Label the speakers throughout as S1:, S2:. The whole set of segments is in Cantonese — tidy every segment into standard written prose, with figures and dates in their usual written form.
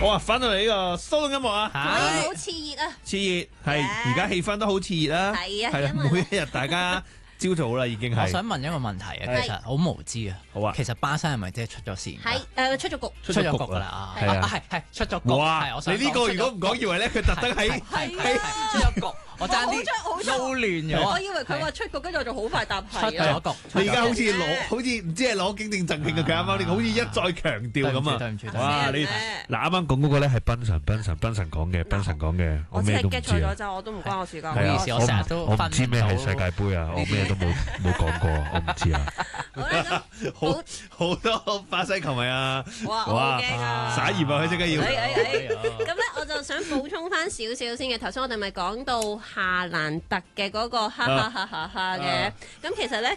S1: 好啊，翻到嚟呢個騷動音樂啊，
S2: 好熾熱啊！
S1: 熾熱係而家氣氛都好熾熱啦，
S2: 係啊，
S1: 係啦，每一日大家朝早啦已經係。
S3: 我想問一個問題啊，其實好無知啊。
S1: 好啊，
S3: 其實巴西係咪即係出咗線？
S2: 係出咗局，
S3: 出咗局㗎啦，
S1: 係啊，
S3: 係出咗局。
S1: 哇！你呢個如果唔講，以為咧佢特登喺
S3: 出咗局。我爭啲撈亂咗，
S2: 我以為佢話出局，跟住我就好快答係。
S3: 出咗局，
S1: 你而家好似唔知係攞景定贈慶嘅，佢啱啱呢個好似一再強調咁啊！
S3: 對唔住，
S1: 哇！你嗱啱啱講嗰個咧係賓神講嘅，
S2: 我咩都唔知。我只係 get 錯咗咋，我都唔關我事㗎。
S3: 唔好意思，我成日都
S1: 我唔知咩係世界盃啊，我咩都冇講過，我唔知啊。好多巴西球迷啊！
S2: 哇！好驚啊！
S1: 撒鹽啊，佢即刻要。
S2: 咁咧，我就想補充翻少少先嘅。頭先我哋咪講到夏蘭特嘅嗰個哈哈哈哈哈嘅，咁其實咧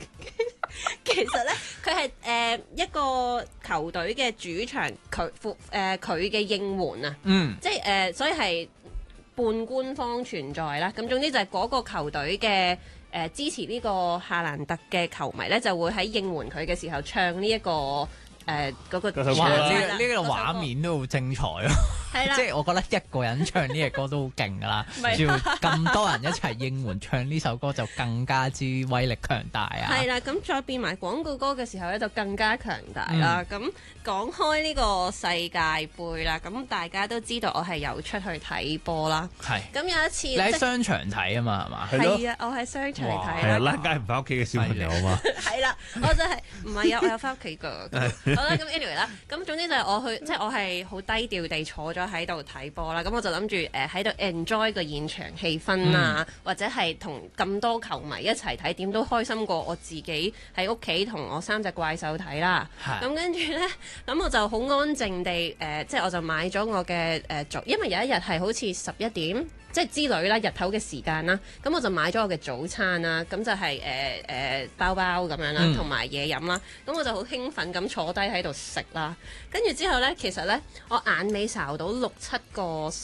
S2: 佢係一個球隊嘅主場，佢嘅應援啊，即係所以係半官方存在啦。咁總之就係嗰個球隊嘅支持呢個夏蘭特嘅球迷咧，就會喺應援佢嘅時候唱呢一個嗰個
S3: 哇！呢個畫面都好精彩咯，即係我覺得一個人唱呢隻歌都好勁噶啦，仲要咁多人一齊應援唱呢首歌就更加之威力強大啊！
S2: 係啦，咁再變埋廣告歌嘅時候咧，就更加強大啦。咁講開呢個世界盃啦，咁大家都知道我係有出去睇波啦。
S3: 係。
S2: 咁有一次
S3: 你喺商場睇啊嘛，係嘛？
S2: 係啊，我喺商場嚟睇。
S1: 係啊，躝街唔翻屋企嘅小朋友啊嘛。
S2: 係啦，我就係唔係啊？我有翻屋企㗎。好啦，咁 anyway 啦，咁總之就係我去，即係我係好低調地坐咗喺度睇波啦。咁我就諗住喺度 enjoy 個現場氣氛啊，或者係同咁多球迷一齊睇，點都開心過我自己喺屋企同我3隻怪獸睇啦。咁跟住咧，咁我就好安靜地即係我就買咗我嘅早，因為有一日係好似11點。即係之類啦，日頭嘅時間啦，咁我就買咗我嘅早餐啦，咁就係包包咁樣啦，同埋嘢飲啦，咁我就好興奮咁坐低喺度食啦，跟住之後咧，其實咧我眼尾睄到6-7個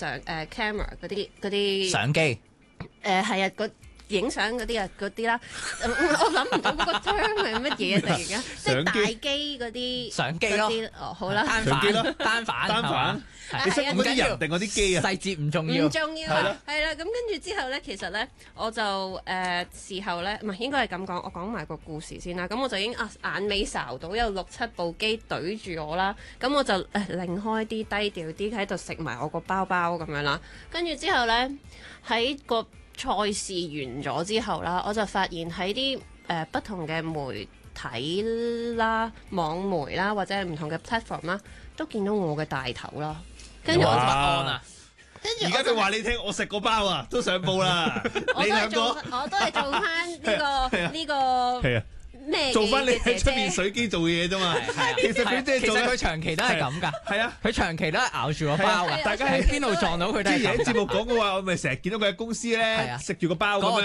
S2: camera 嗰啲
S3: 相機，
S2: 係啊影相嗰啲啦，我諗唔到嗰個 term 係乜嘢突然間，即係大機嗰啲
S3: 相機咯，
S2: 好啦，
S3: 單反。
S1: 你識嗰啲人定嗰啲機啊？
S3: 細節唔重要，
S2: 係啦。咁跟住之後咧，其實咧我就事後咧，唔係應該係咁講，我講埋個故事先啦。咁我就已經眼尾睄到有6-7部機對住我啦。咁我就擰開啲低調啲喺度食埋我個包包咁樣啦。跟住之後咧喺個賽事完咗之後啦，我就發現喺啲不同嘅媒體啦、網媒啦，或者係唔同嘅 platform 啦，都見到我嘅大頭啦。跟住我就不安啊！
S1: 而家佢話你聽，我食個包啊，都上報啦。你兩個，
S2: 我都係做翻呢個咩？
S1: 做翻你喺出面水機做嘅嘢啫嘛。其實佢長期都係咁㗎。係啊，
S3: 佢長期都係咬住個包㗎。大家喺邊度撞到佢？
S1: 之前喺節目講嘅話，我咪成日見到佢喺公司咧食住個包咁樣。